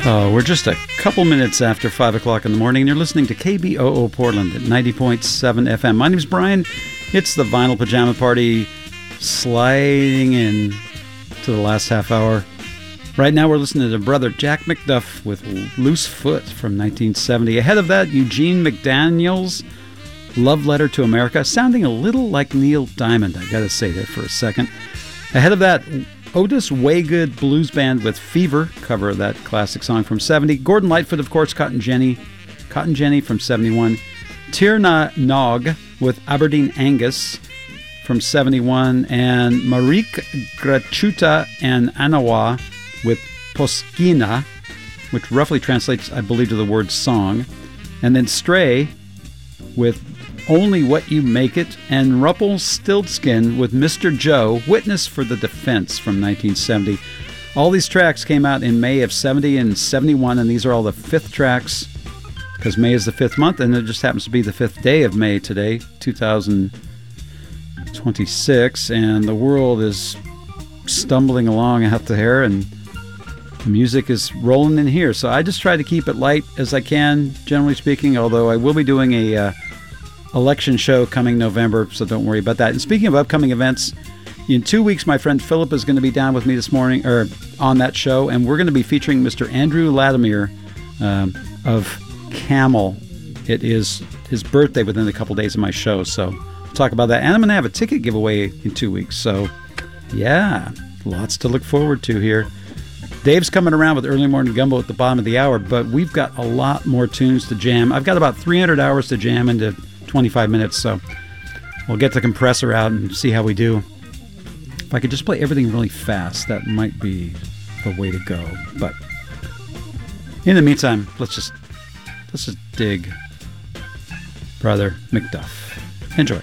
We're just a couple minutes after 5 o'clock in the morning, and you're listening to KBOO Portland at 90.7 FM. My name's Brian. It's the Vinyl Pajama Party sliding in to the last half hour. Right now we're listening to brother Jack McDuff with Loose Foot from 1970. Ahead of that, Eugene McDaniel's Love Letter to America, sounding a little like Neil Diamond, I gotta say there for a second. Ahead of that, Otis Waygood Blues Band with Fever, cover of that classic song from 70. Gordon Lightfoot, of course, Cotton Jenny from 71. Tir Nog with Aberdeen Angus from 71. And Marique Grachuta and Anawa with Poskina, which roughly translates, I believe, to the word song. And then Stray with Only What You Make It, and Rumpelstiltskin with Mr. Joe, Witness for the Defense from 1970. All these tracks came out in May of 70 and 71, and these are all the fifth tracks, because May is the fifth month, and it just happens to be the fifth day of May today, 2026, and the world is stumbling along out there, and the music is rolling in here. So I just try to keep it light as I can, generally speaking, although I will be doing a election show coming November, so don't worry about that. And speaking of upcoming events, in 2 weeks, my friend Philip is going to be down with me this morning, or on that show, and we're going to be featuring Mr. Andrew Latimer of Camel. It is his birthday within a couple days of my show, so we'll talk about that. And I'm going to have a ticket giveaway in 2 weeks, so yeah, lots to look forward to here. Dave's coming around with Early Morning Gumbo at the bottom of the hour, but we've got a lot more tunes to jam. I've got about 300 hours to jam into 25 minutes, so we'll get the compressor out and see how we do. If I could just play everything really fast, that might be the way to go. But in the meantime, let's just dig Brother McDuff. Enjoy.